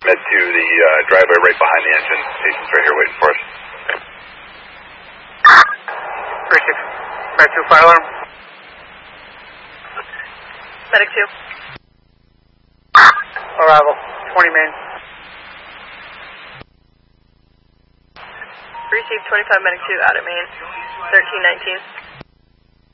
Med 2, the driveway right behind the engine. Patient's right here waiting for us. 36, Med 2, fire alarm. Medic 2. Arrival, 20 main. Received 25 Medic 2 out at main, 1319.